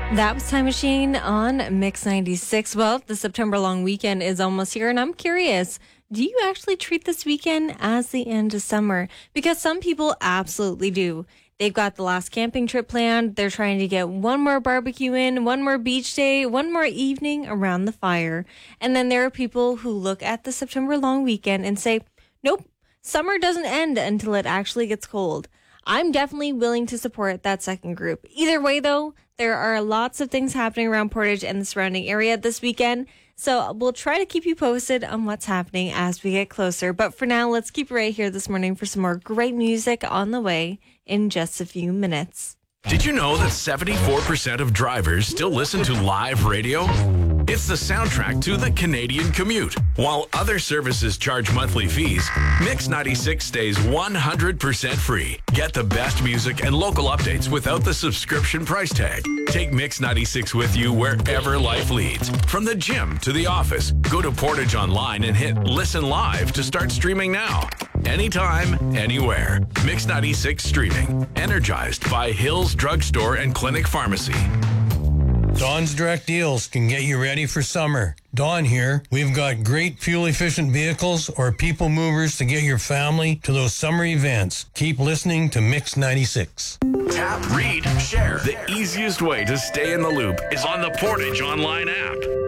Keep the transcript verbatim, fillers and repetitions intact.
That was Time Machine on Mix ninety-six. Well, the September long weekend is almost here, and I'm curious, do you actually treat this weekend as the end of summer? Because some people absolutely do. They've got the last camping trip planned. They're trying to get one more barbecue in, one more beach day, one more evening around the fire. And then there are people who look at the September long weekend and say, nope, summer doesn't end until it actually gets cold. I'm definitely willing to support that second group. Either way, though, there are lots of things happening around Portage and the surrounding area this weekend. So we'll try to keep you posted on what's happening as we get closer. But for now, let's keep it right here this morning for some more great music on the way in just a few minutes. Did you know that seventy-four percent of drivers still listen to live radio? It's the soundtrack to the Canadian commute. While other services charge monthly fees, Mix ninety-six stays one hundred percent free. Get the best music and local updates without the subscription price tag. Take Mix ninety-six with you wherever life leads. From the gym to the office, go to Portage Online and hit Listen Live to start streaming now. Anytime, anywhere. Mix ninety-six streaming. Energized by Hills Drugstore and Clinic Pharmacy. Dawn's Direct Deals can get you ready for summer. Dawn here. We've got great fuel-efficient vehicles or people movers to get your family to those summer events. Keep listening to Mix ninety-six. Tap, read, share. The easiest way to stay in the loop is on the Portage Online app.